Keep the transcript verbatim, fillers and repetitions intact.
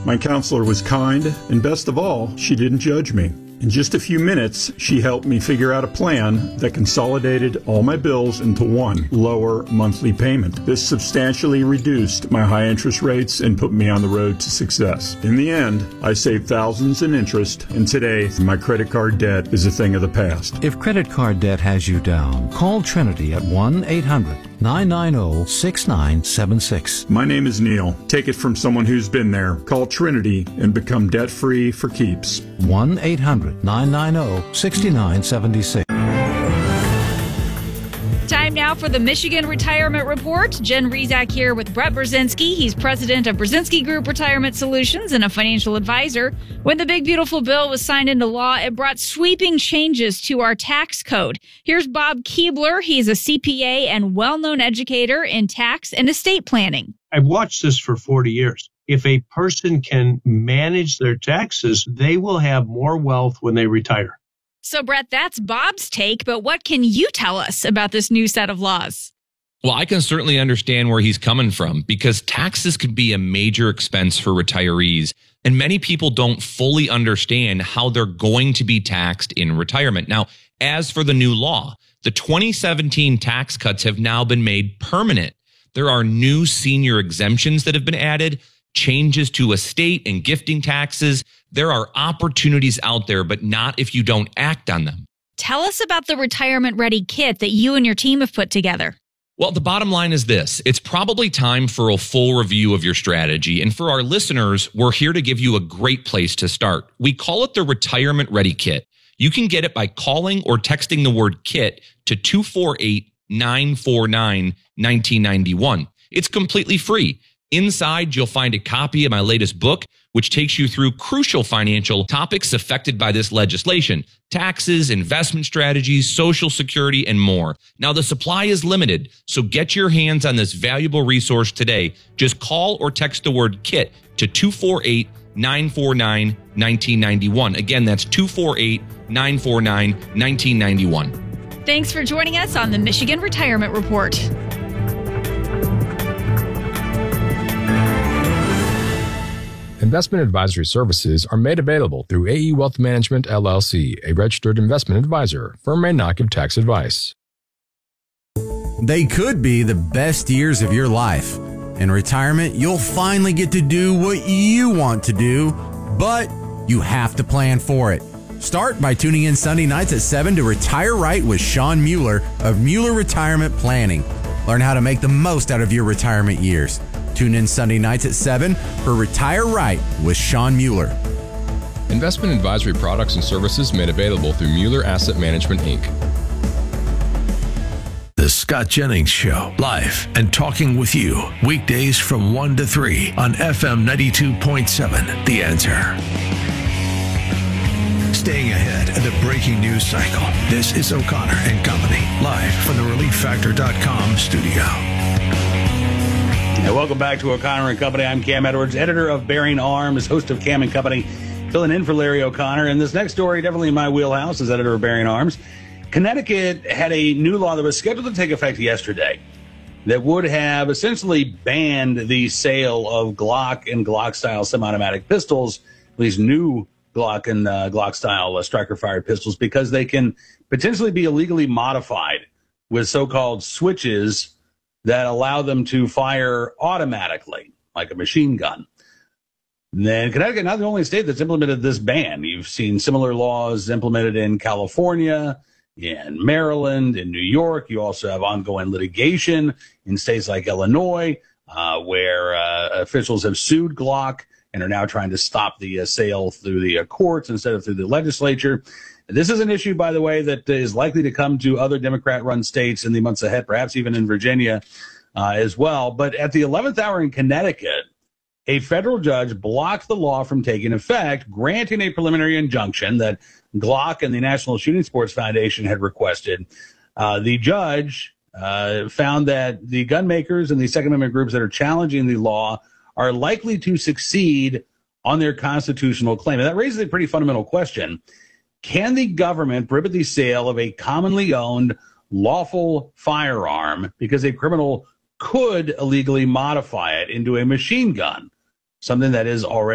My counselor was kind, and best of all, she didn't judge me. In just a few minutes, she helped me figure out a plan that consolidated all my bills into one lower monthly payment. This substantially reduced my high interest rates and put me on the road to success. In the end, I saved thousands in interest, and today, my credit card debt is a thing of the past. If credit card debt has you down, call Trinity at one eight hundred nine nine zero six nine seven six. My name is Neil. Take it from someone who's been there. Call Trinity and become debt-free for keeps. one eight hundred nine nine zero six nine seven six. Time now for the Michigan Retirement Report. Jen Rezac here with Brett Brzezinski. He's president of Brzezinski Group Retirement Solutions and a financial advisor. When the Big Beautiful Bill was signed into law, it brought sweeping changes to our tax code. Here's Bob Keebler. He's a C P A and well-known educator in tax and estate planning. I've watched this for forty years. If a person can manage their taxes, they will have more wealth when they retire. So, Brett, that's Bob's take, but what can you tell us about this new set of laws? Well, I can certainly understand where he's coming from because taxes can be a major expense for retirees, and many people don't fully understand how they're going to be taxed in retirement. Now, as for the new law, the twenty seventeen tax cuts have now been made permanent. There are new senior exemptions that have been added, changes to estate and gifting taxes. There are opportunities out there, but not if you don't act on them. Tell us about the Retirement Ready Kit that you and your team have put together. Well, the bottom line is this. It's probably time for a full review of your strategy. And for our listeners, we're here to give you a great place to start. We call it the Retirement Ready Kit. You can get it by calling or texting the word KIT to two four eight, nine four nine, one nine nine one. It's completely free. Inside, you'll find a copy of my latest book, which takes you through crucial financial topics affected by this legislation: taxes, investment strategies, Social Security, and more. Now, the supply is limited, so get your hands on this valuable resource today. Just call or text the word KIT to two four eight, nine four nine, one nine nine one. Again, that's two four eight, nine four nine, one nine nine one. Thanks for joining us on the Michigan Retirement Report. Investment advisory services are made available through A E Wealth Management, L L C, a registered investment advisor. Firm may not give tax advice. They could be the best years of your life. In retirement, you'll finally get to do what you want to do, but you have to plan for it. Start by tuning in Sunday nights at seven to Retire Right with Sean Mueller of Mueller Retirement Planning. Learn how to make the most out of your retirement years. Tune in Sunday nights at seven for Retire Right with Sean Mueller. Investment advisory products and services made available through Mueller Asset Management, Incorporated. The Scott Jennings Show, live and talking with you, weekdays from one to three on F M ninety-two point seven, The Answer. Staying ahead of the breaking news cycle, this is O'Connor and Company, live from the relief factor dot com studio. Hey, welcome back to O'Connor and Company. I'm Cam Edwards, editor of Bearing Arms, host of Cam and Company, filling in for Larry O'Connor. And this next story, definitely in my wheelhouse, as editor of Bearing Arms. Connecticut had a new law that was scheduled to take effect yesterday that would have essentially banned the sale of Glock and Glock-style semi-automatic pistols, these new Glock and uh, Glock-style uh, striker-fired pistols, because they can potentially be illegally modified with so-called switches that allow them to fire automatically, like a machine gun. Then Connecticut, not the only state that's implemented this ban. You've seen similar laws implemented in California, in Maryland, in New York. You also have ongoing litigation in states like Illinois, uh, where uh, officials have sued Glock and are now trying to stop the uh, sale through the uh, courts instead of through the legislature. This is an issue, by the way, that is likely to come to other Democrat-run states in the months ahead, perhaps even in Virginia uh, as well. But at the eleventh hour in Connecticut, a federal judge blocked the law from taking effect, granting a preliminary injunction that Glock and the National Shooting Sports Foundation had requested. Uh, the judge uh, found that the gun makers and the Second Amendment groups that are challenging the law are likely to succeed on their constitutional claim. And that raises a pretty fundamental question. Can the government prohibit the sale of a commonly owned lawful firearm because a criminal could illegally modify it into a machine gun, something that is already